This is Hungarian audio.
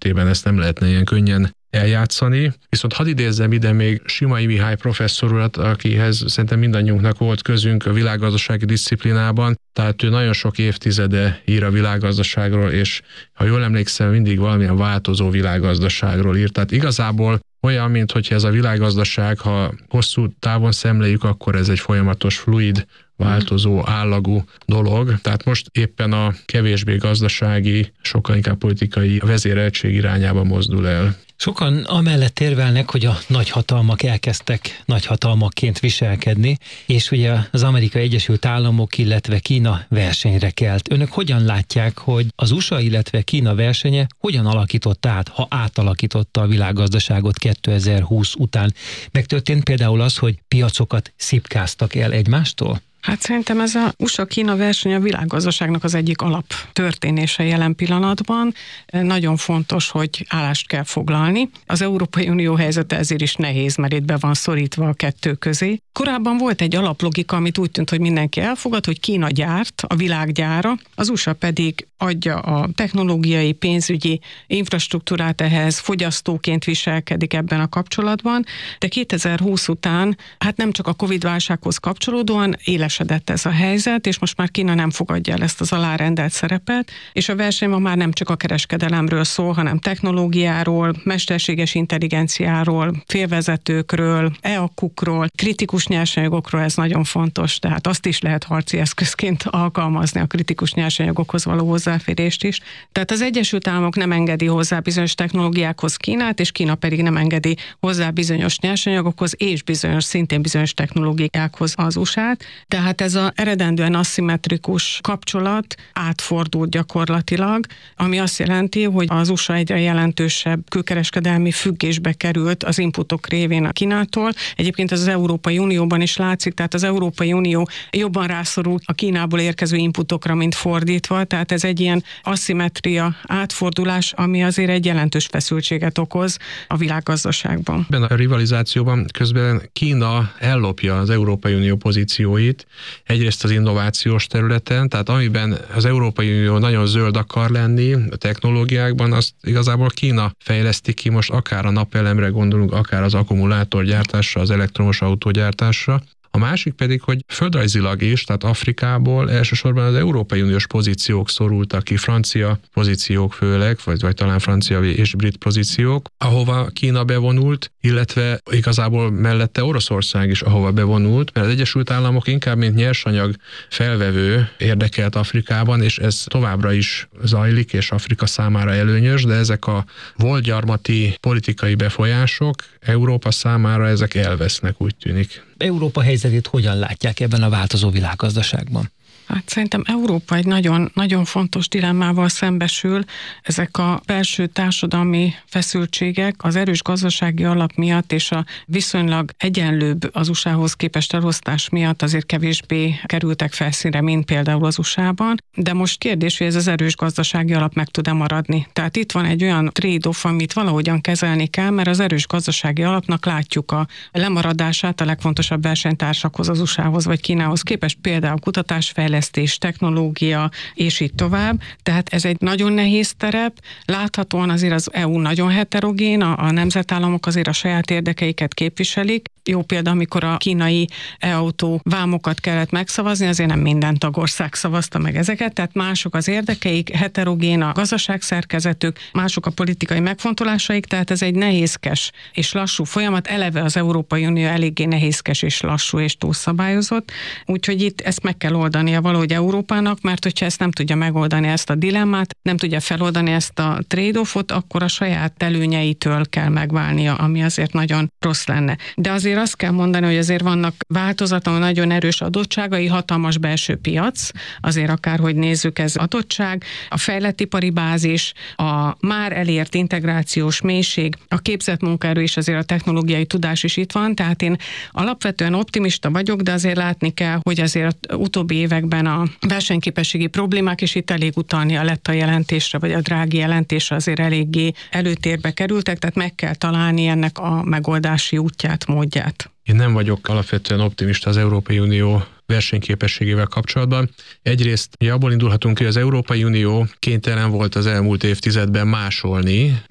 esetében ezt nem lehetne ilyen könnyen eljátszani. Viszont hadd idézzem ide még Simai Mihály professzor urat, akihez szerintem mindannyiunknak volt közünk a világgazdasági disziplinában, tehát ő nagyon sok évtizede ír a világgazdaságról, és ha jól emlékszem, mindig valamilyen változó világgazdaságról írt. Tehát igazából olyan, mintha ez a világgazdaság, ha hosszú távon szemléljük, akkor ez egy folyamatos, fluid, változó, állagú dolog. Tehát most éppen a kevésbé gazdasági, sokkal inkább politikai vezéreltség irányába mozdul el. Sokan amellett érvelnek, hogy a nagyhatalmak elkezdtek nagyhatalmakként viselkedni, és ugye az Amerikai Egyesült Államok, illetve Kína versenyre kelt. Önök hogyan látják, hogy az USA, illetve Kína versenye hogyan alakította át, ha átalakította a világgazdaságot 2020 után? Megtörtént például az, hogy piacokat szipkáztak el egymástól? Hát szerintem ez a USA-Kína verseny a világgazdaságnak az egyik alap történése jelen pillanatban. Nagyon fontos, hogy állást kell foglalni. Az Európai Unió helyzete ezért is nehéz, mert itt be van szorítva a kettő közé. Korábban volt egy alaplogika, amit úgy tűnt, hogy mindenki elfogad, hogy Kína gyárt, a világ gyára, az USA pedig adja a technológiai, pénzügyi infrastruktúrát ehhez, fogyasztóként viselkedik ebben a kapcsolatban, de 2020 után, hát nem csak a Covid-válsághoz kapcsolódóan élesedett ez a helyzet, és most már Kína nem fogadja el ezt az alárendelt szerepet, és a verseny ma már nem csak a kereskedelemről szól, hanem technológiáról, mesterséges intelligenciáról, félvezetőkről, e-akukról, kritikus nyersanyagokról, ez nagyon fontos, tehát azt is lehet harci eszközként alkalmazni, a kritikus nyersanyagokhoz való hozzáférést is. Tehát az Egyesült Államok nem engedi hozzá bizonyos technológiákhoz Kínát, és Kína pedig nem engedi hozzá bizonyos nyersanyagokhoz, és szintén bizonyos technológiákhoz az USA-t. Tehát ez az eredendően aszimmetrikus kapcsolat átfordult gyakorlatilag, ami azt jelenti, hogy az USA egyre jelentősebb külkereskedelmi függésbe került az inputok révén a Kínától. Egyébként ez az Európai Unióban is látszik, tehát az Európai Unió jobban rászorul a Kínából érkező inputokra, mint fordítva, tehát ez egy ilyen aszimmetria átfordulás, ami azért egy jelentős feszültséget okoz a világgazdaságban. Ebben a rivalizációban közben Kína ellopja az Európai Unió pozícióit, egyrészt az innovációs területen, tehát amiben az Európai Unió nagyon zöld akar lenni a technológiákban, azt igazából Kína fejleszti ki, most akár a napelemre gondolunk, akár az akkumulátorgyártásra, az elektromos autógyártásra. A másik pedig, hogy földrajzilag is, tehát Afrikából elsősorban az Európai Uniós pozíciók szorultak ki, francia pozíciók főleg, vagy talán francia és brit pozíciók, ahova Kína bevonult, illetve igazából mellette Oroszország is ahova bevonult, mert az Egyesült Államok inkább mint nyersanyag felvevő érdekelt Afrikában, és ez továbbra is zajlik, és Afrika számára előnyös, de ezek a volt gyarmati politikai befolyások Európa számára ezek elvesznek, úgy tűnik. Európa helyzetét hogyan látják ebben a változó világgazdaságban? Hát szerintem Európa egy nagyon, nagyon fontos dilemmával szembesül. Ezek a belső társadalmi feszültségek az erős gazdasági alap miatt és a viszonylag egyenlőbb az USA-hoz képest elosztás miatt azért kevésbé kerültek felszínre, mint például az USA-ban. De most kérdés, hogy ez az erős gazdasági alap meg tud-e maradni. Tehát itt van egy olyan trade-off, amit valahogyan kezelni kell, mert az erős gazdasági alapnak látjuk a lemaradását a legfontosabb versenytársakhoz, az USA-hoz vagy Kínához képest, például kutatásfejlesztés, technológia, és így tovább. Tehát ez egy nagyon nehéz terep. Láthatóan azért az EU nagyon heterogén, a nemzetállamok azért a saját érdekeiket képviselik. Jó példa, amikor a kínai e-autó vámokat kellett megszavazni, azért nem minden tagország szavazta meg ezeket, tehát mások az érdekeik, heterogén a gazdaságszerkezetük, mások a politikai megfontolásaik, tehát ez egy nehézkes és lassú folyamat. Eleve az Európai Unió eléggé nehézkes és lassú és túlszabályozott, úgyhogy itt ezt meg kell oldania valahogy Európának, mert hogyha ezt nem tudja megoldani, ezt a dilemmát, nem tudja feloldani ezt a trade-offot, akkor a saját előnyeitől kell megválnia, ami azért nagyon rossz lenne. De azért azt kell mondani, hogy azért vannak változatlanul nagyon erős adottságai, hatalmas belső piac, azért akárhogy nézzük, ez adottság, a fejlett ipari bázis, a már elért integrációs mélység, a képzett munkaerő és azért a technológiai tudás is itt van, tehát én alapvetően optimista vagyok, de azért látni kell, hogy azért az utóbbi években a versenyképességi problémák, és itt elég utalni a Letta jelentésre, vagy a Draghi jelentésre azért eléggé előtérbe kerültek, tehát meg kell találni ennek a megoldási útját, módját. Én nem vagyok alapvetően optimista az Európai Unió versenyképességével kapcsolatban. Egyrészt abból indulhatunk ki, hogy az Európai Unió kénytelen volt az elmúlt évtizedben másolni,